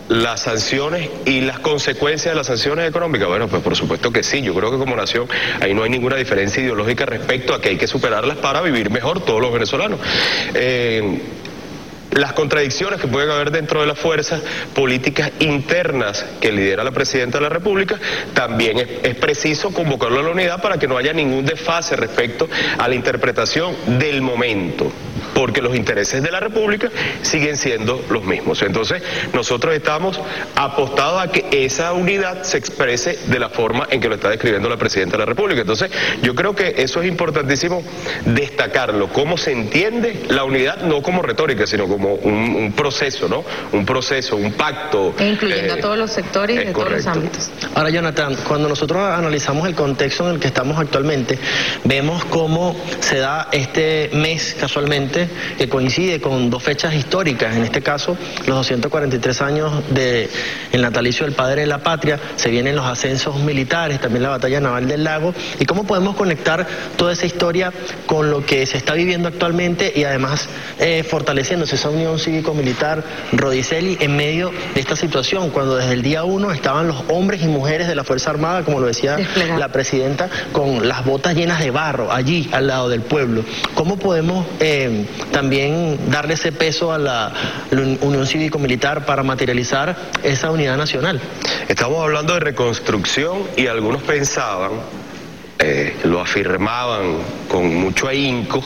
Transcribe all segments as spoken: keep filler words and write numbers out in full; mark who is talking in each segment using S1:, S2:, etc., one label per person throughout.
S1: las sanciones y las consecuencias de las sanciones económicas. Bueno, pues por supuesto que sí. Yo creo que como nación ahí no hay ninguna diferencia ideológica respecto a que hay que superarlas para vivir mejor todos los venezolanos. Eh, Las contradicciones que pueden haber dentro de las fuerzas políticas internas que lidera la Presidenta de la República, también es, es preciso convocarlo a la unidad para que no haya ningún desfase respecto a la interpretación del momento, porque los intereses de la República siguen siendo los mismos. Entonces, nosotros estamos apostados a que esa unidad se exprese de la forma en que lo está describiendo la Presidenta de la República. Entonces, yo creo que eso es importantísimo destacarlo, cómo se entiende la unidad, no como retórica, sino como un, un proceso, ¿no? Un proceso, un pacto.
S2: E incluyendo
S1: eh,
S2: a todos los sectores de
S1: correcto.
S2: todos los ámbitos.
S3: Ahora, Jonathan, cuando nosotros analizamos el contexto en el que estamos actualmente, vemos cómo se da este mes, casualmente, que coincide con dos fechas históricas. En este caso, los doscientos cuarenta y tres años del natalicio del Padre de la Patria, se vienen los ascensos militares, también la batalla naval del Lago, y cómo podemos conectar toda esa historia con lo que se está viviendo actualmente y además eh, fortaleciéndose esa unión cívico-militar, Rodiceli, en medio de esta situación, cuando desde el día uno estaban los hombres y mujeres de la Fuerza Armada, como lo decía Desplegado. La Presidenta, con las botas llenas de barro, allí, al lado del pueblo. ¿Cómo podemos eh, también darle ese peso a la, la unión cívico-militar para materializar esa unidad nacional?
S1: Estamos hablando de reconstrucción y algunos pensaban, Eh, lo afirmaban con mucho ahínco,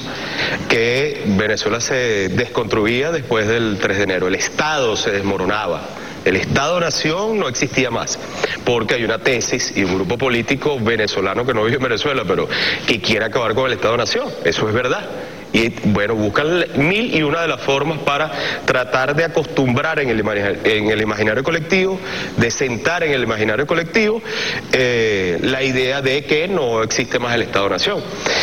S1: que Venezuela se desconstruía después del tres de enero. El Estado se desmoronaba. El Estado-Nación no existía más, porque hay una tesis y un grupo político venezolano que no vive en Venezuela, pero que quiere acabar con el Estado-Nación. Eso es verdad. Y bueno, buscan mil y una de las formas para tratar de acostumbrar en el, en el imaginario colectivo, de sentar en el imaginario colectivo eh, la idea de que no existe más el Estado-Nación.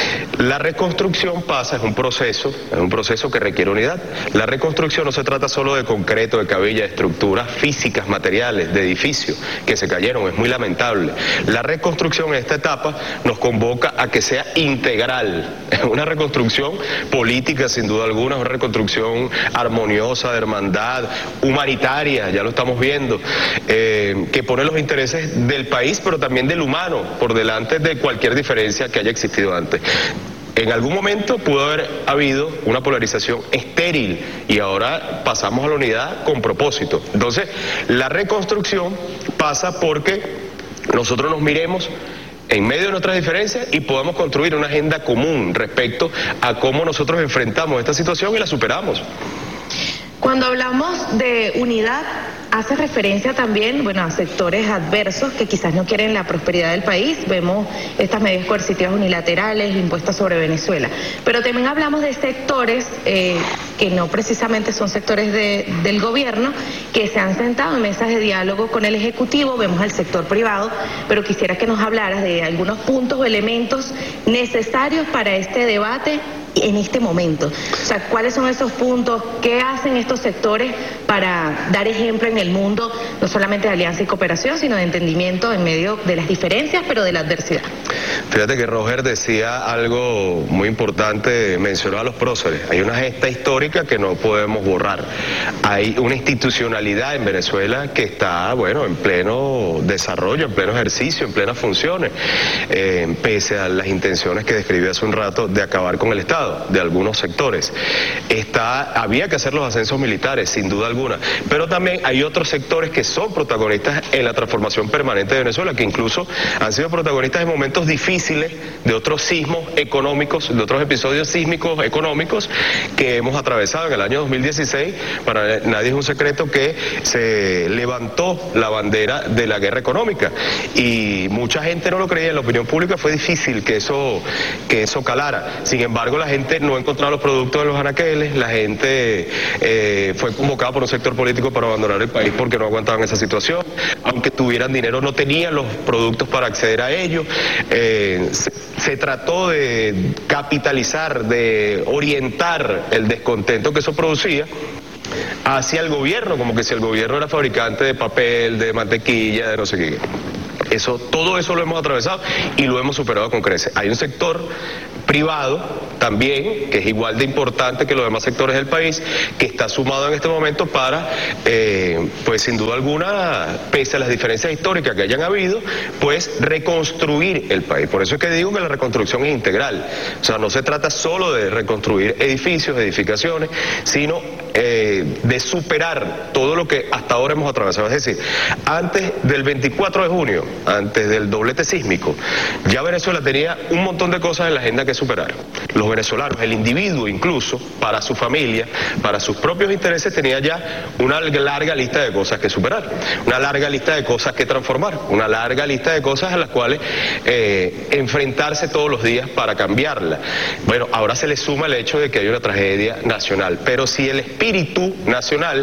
S1: La reconstrucción pasa, es un proceso, es un proceso que requiere unidad. La reconstrucción no se trata solo de concreto, de cabilla, de estructuras físicas, materiales, de edificios que se cayeron, es muy lamentable. La reconstrucción en esta etapa nos convoca a que sea integral, es una reconstrucción política sin duda alguna, una reconstrucción armoniosa, de hermandad, humanitaria, ya lo estamos viendo, eh, que pone los intereses del país pero también del humano por delante de cualquier diferencia que haya existido antes. En algún momento pudo haber habido una polarización estéril y ahora pasamos a la unidad con propósito. Entonces, la reconstrucción pasa porque nosotros nos miremos en medio de nuestras diferencias y podamos construir una agenda común respecto a cómo nosotros enfrentamos esta situación y la superamos.
S2: Cuando hablamos de unidad, hace referencia también, bueno, a sectores adversos que quizás no quieren la prosperidad del país. Vemos estas medidas coercitivas unilaterales impuestas sobre Venezuela. Pero también hablamos de sectores eh, que no precisamente son sectores de, del gobierno, que se han sentado en mesas de diálogo con el Ejecutivo. Vemos al sector privado, pero quisiera que nos hablaras de algunos puntos o elementos necesarios para este debate en este momento. O sea, ¿cuáles son esos puntos? ¿Qué hacen estos sectores para dar ejemplo en el mundo, no solamente de alianza y cooperación, sino de entendimiento en medio de las diferencias, pero de la adversidad?
S1: Fíjate que Roger decía algo muy importante, mencionó a los próceres. Hay una gesta histórica que no podemos borrar. Hay una institucionalidad en Venezuela que está, bueno, en pleno desarrollo, en pleno ejercicio, en plenas funciones, eh, pese a las intenciones que describí hace un rato de acabar con el Estado de algunos sectores. Está, había que hacer los ascensos militares, sin duda alguna, pero también hay otros sectores que son protagonistas en la transformación permanente de Venezuela, que incluso han sido protagonistas en momentos difíciles de otros sismos económicos, de otros episodios sísmicos económicos que hemos atravesado en el año dos mil dieciséis. Para nadie es un secreto que se levantó la bandera de la guerra económica y mucha gente no lo creía, en la opinión pública fue difícil que eso, que eso calara. Sin embargo, la gente no encontraba los productos de los anaqueles, la gente eh, fue convocada por un sector político para abandonar el país porque no aguantaban esa situación, aunque tuvieran dinero no tenían los productos para acceder a ellos. Eh, se, se trató de capitalizar, de orientar el descontento que eso producía hacia el gobierno, como que si el gobierno era fabricante de papel, de mantequilla, de no sé qué. Eso, todo eso lo hemos atravesado y lo hemos superado con creces. Hay un sector privado también, que es igual de importante que los demás sectores del país, que está sumado en este momento para, eh, pues sin duda alguna, pese a las diferencias históricas que hayan habido, pues reconstruir el país. Por eso es que digo que la reconstrucción es integral. O sea, no se trata solo de reconstruir edificios, edificaciones, sino eh, de superar todo lo que hasta ahora hemos atravesado. Es decir, antes del veinticuatro de junio, antes del doblete sísmico, ya Venezuela tenía un montón de cosas en la agenda que superar. Los venezolanos, el individuo incluso, para su familia, para sus propios intereses, tenía ya una larga lista de cosas que superar, una larga lista de cosas que transformar, una larga lista de cosas a las cuales eh, enfrentarse todos los días para cambiarla. Bueno, ahora se le suma el hecho de que hay una tragedia nacional, pero si el espíritu nacional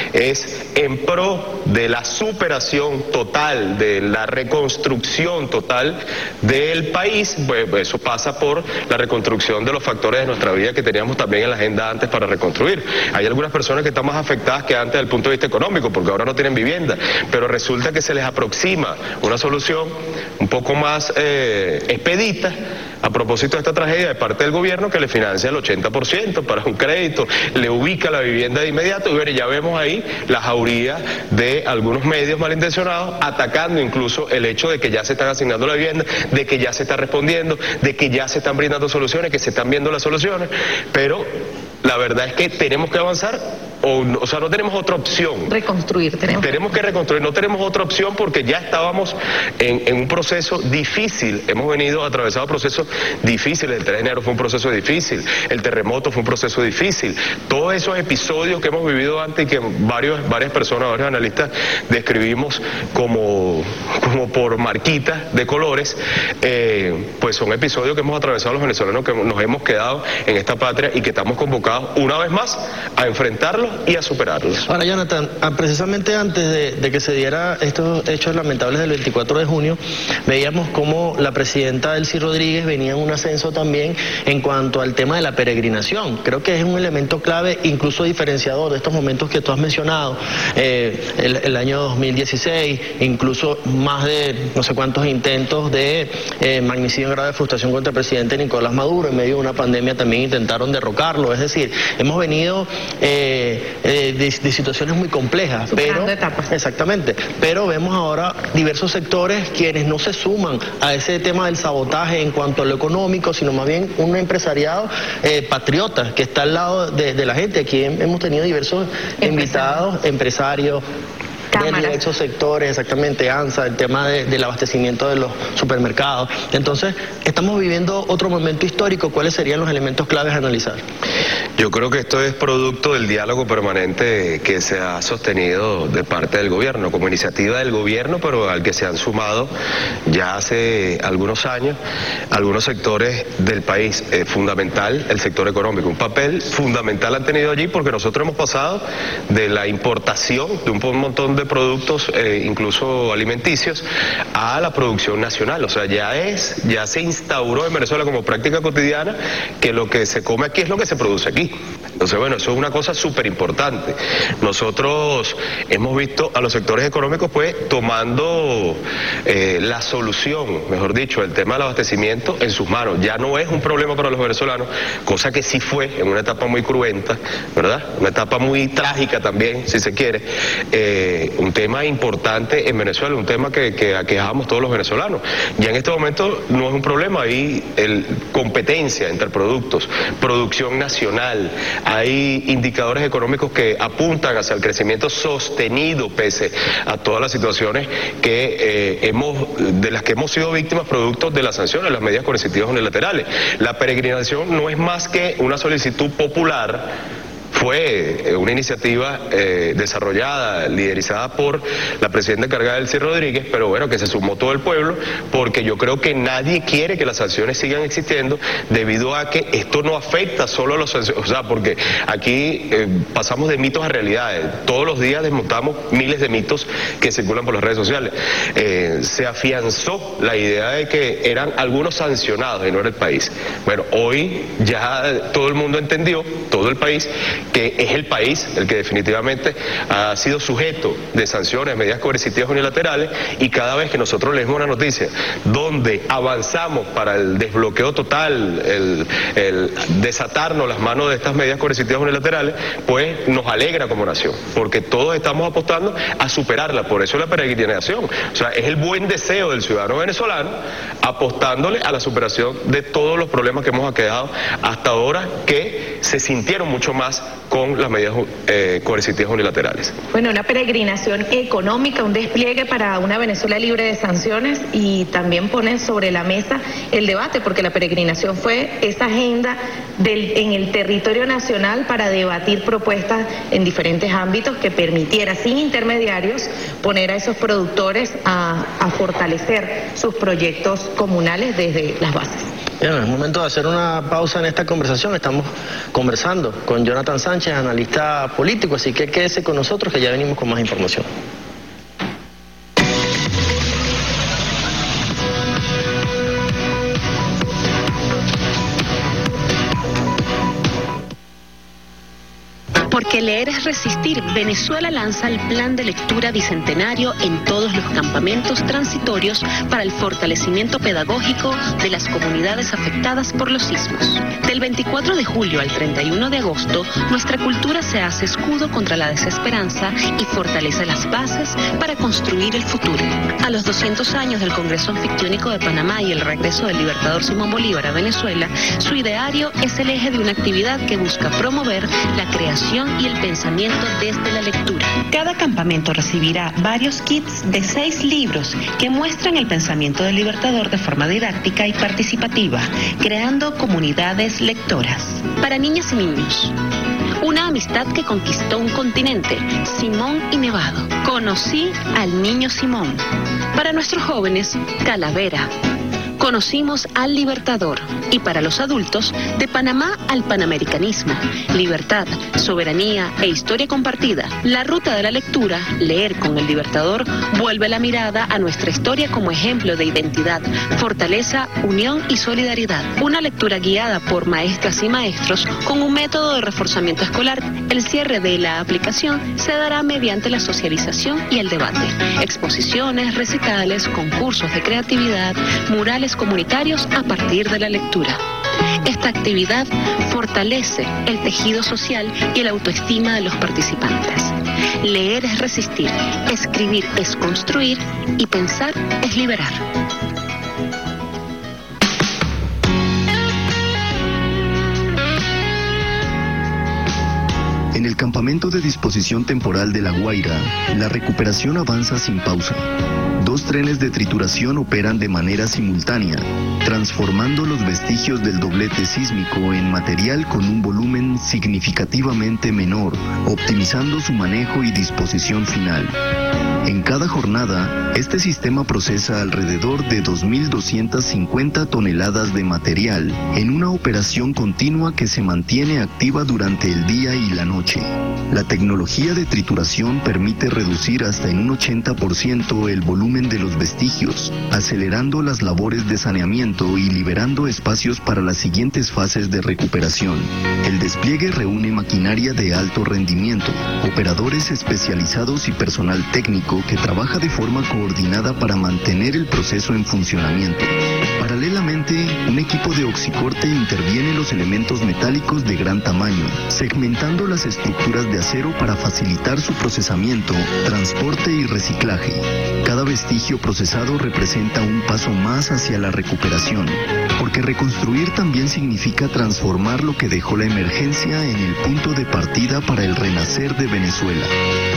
S1: es en pro de la superación total, de la reconstrucción total del país, pues eso pasa por la reconstrucción de los factores de nuestra vida que teníamos también en la agenda antes para reconstruir. Hay algunas personas que están más afectadas que antes desde el punto de vista económico, porque ahora no tienen vivienda, pero resulta que se les aproxima una solución un poco más eh, expedita a propósito de esta tragedia de parte del gobierno, que le financia el ochenta por ciento para un crédito, le ubica la vivienda de inmediato, y bueno, ya vemos ahí la jauría de algunos medios malintencionados atacando incluso el hecho de que ya se están asignando la vivienda, de que ya se está respondiendo, de que ya se están brindando soluciones, que se están viendo las soluciones, pero la verdad es que tenemos que avanzar, o, o sea, no tenemos otra opción.
S2: Reconstruir, tenemos.
S1: Tenemos que reconstruir, no tenemos otra opción porque ya estábamos en, en un proceso difícil, hemos venido atravesando procesos difíciles, el tres de enero fue un proceso difícil, el terremoto fue un proceso difícil, todos esos episodios que hemos vivido antes y que varios, varias personas, varios analistas describimos como, como por marquitas de colores, eh, pues son episodios que hemos atravesado los venezolanos, que nos hemos quedado en esta patria y que estamos convocados una vez más a enfrentarlos y a superarlos.
S3: Ahora, Jonathan, precisamente antes de, de que se diera estos hechos lamentables del veinticuatro de junio, veíamos cómo la presidenta Delcy Rodríguez venía en un ascenso también en cuanto al tema de la peregrinación. Creo que es un elemento clave, incluso diferenciador de estos momentos que tú has mencionado, eh, el, el año dos mil dieciséis, incluso más de no sé cuántos intentos de eh, magnicidio en grado de frustración contra el presidente Nicolás Maduro, en medio de una pandemia también intentaron derrocarlo. Es decir, hemos venido eh, eh, de, de situaciones muy complejas,
S2: superando
S3: pero
S2: etapas.
S3: Exactamente, pero vemos ahora diversos sectores quienes no se suman a ese tema del sabotaje en cuanto a lo económico, sino más bien un empresariado eh, patriota que está al lado de, de la gente. Aquí hemos tenido diversos
S2: Empresario.
S3: invitados, empresarios de diversos sectores, exactamente, ANSA, el tema de, del abastecimiento de los supermercados. Entonces, estamos viviendo otro momento histórico. ¿Cuáles serían los elementos claves a analizar?
S1: Yo creo que esto es producto del diálogo permanente que se ha sostenido de parte del gobierno, como iniciativa del gobierno, pero al que se han sumado ya hace algunos años algunos sectores del país. Eh, fundamental el sector económico, un papel fundamental han tenido allí, porque nosotros hemos pasado de la importación de un montón de productos, eh, incluso alimenticios, a la producción nacional. O sea, ya es, ya se instauró en Venezuela como práctica cotidiana que lo que se come aquí es lo que se produce aquí. Entonces, bueno, eso es una cosa súper importante. Nosotros hemos visto a los sectores económicos pues tomando eh, la solución, mejor dicho, el tema del abastecimiento en sus manos. Ya no es un problema para los venezolanos, cosa que sí fue en una etapa muy cruenta, ¿verdad? Una etapa muy trágica también, si se quiere. Eh, un tema importante en Venezuela, un tema que, que aquejamos todos los venezolanos. Ya en este momento no es un problema, hay el, competencia entre productos, producción nacional, hay indicadores económicos que apuntan hacia el crecimiento sostenido pese a todas las situaciones que eh, hemos, de las que hemos sido víctimas producto de las sanciones, las medidas coercitivas unilaterales. La peregrinación no es más que una solicitud popular. Fue una iniciativa eh, desarrollada, liderizada por la presidenta encargada Delcy Rodríguez, pero bueno, que se sumó todo el pueblo, porque yo creo que nadie quiere que las sanciones sigan existiendo, debido a que esto no afecta solo a los sanciones, o sea, porque aquí eh, pasamos de mitos a realidades, todos los días desmontamos miles de mitos que circulan por las redes sociales. Eh, se afianzó la idea de que eran algunos sancionados y no era el país. Bueno, hoy ya todo el mundo entendió, todo el país, que es el país el que definitivamente ha sido sujeto de sanciones, medidas coercitivas unilaterales, y cada vez que nosotros leemos una noticia donde avanzamos para el desbloqueo total, el, el desatarnos las manos de estas medidas coercitivas unilaterales, pues nos alegra como nación, porque todos estamos apostando a superarla. Por eso la peregrinación, o sea, es el buen deseo del ciudadano venezolano apostándole a la superación de todos los problemas que hemos quedado hasta ahora, que se sintieron mucho más con las medidas eh, coercitivas unilaterales.
S2: Bueno, una peregrinación económica, un despliegue para una Venezuela libre de sanciones, y también ponen sobre la mesa el debate, porque la peregrinación fue esa agenda del, en el territorio nacional para debatir propuestas en diferentes ámbitos que permitiera, sin intermediarios, poner a esos productores a, a fortalecer sus proyectos comunales desde las bases.
S3: Bien, es momento de hacer una pausa en esta conversación. Estamos conversando con Jonathan Sánchez, analista político, así que quédese con nosotros que ya venimos con más información.
S4: Porque leer es resistir, Venezuela lanza el plan de lectura bicentenario en todos los campamentos transitorios para el fortalecimiento pedagógico de las comunidades afectadas por los sismos. Del veinticuatro de julio al treinta y uno de agosto, nuestra cultura se hace escudo contra la desesperanza y fortalece las bases para construir el futuro. A los doscientos años del Congreso Anfictiónico de Panamá y el regreso del libertador Simón Bolívar a Venezuela, su ideario es el eje de una actividad que busca promover la creación y el pensamiento desde la lectura.
S5: Cada campamento recibirá varios kits de seis libros que muestran el pensamiento del libertador de forma didáctica y participativa, creando comunidades lectoras.
S4: Para niñas y niños, una amistad que conquistó un continente, Simón y Nevado. Conocí al niño Simón. Para nuestros jóvenes, Calavera. Conocimos al Libertador. Y para los adultos, de Panamá al panamericanismo, libertad, soberanía e historia compartida. La ruta de la lectura, leer con el Libertador, vuelve la mirada a nuestra historia como ejemplo de identidad, fortaleza, unión y solidaridad. Una lectura guiada por maestras y maestros con un método de reforzamiento escolar. El cierre de la aplicación se dará mediante la socialización y el debate. Exposiciones, recitales, concursos de creatividad, murales comunitarios a partir de la lectura. Esta actividad fortalece el tejido social y la autoestima de los participantes. Leer es resistir, escribir es construir y pensar es liberar.
S6: En el campamento de disposición temporal de La Guaira, la recuperación avanza sin pausa. Dos trenes de trituración operan de manera simultánea, transformando los vestigios del doblete sísmico en material con un volumen significativamente menor, optimizando su manejo y disposición final. En cada jornada, este sistema procesa alrededor de dos mil doscientas cincuenta toneladas de material en una operación continua que se mantiene activa durante el día y la noche. La tecnología de trituración permite reducir hasta en un ochenta por ciento el volumen de los vestigios, acelerando las labores de saneamiento y liberando espacios para las siguientes fases de recuperación. El despliegue reúne maquinaria de alto rendimiento, operadores especializados y personal técnico que trabaja de forma coordinada para mantener el proceso en funcionamiento. Paralelamente, un equipo de oxicorte interviene en los elementos metálicos de gran tamaño, segmentando las estructuras de acero para facilitar su procesamiento, transporte y reciclaje. Cada vestigio procesado representa un paso más hacia la recuperación, porque reconstruir también significa transformar lo que dejó la emergencia en el punto de partida para el renacer de Venezuela.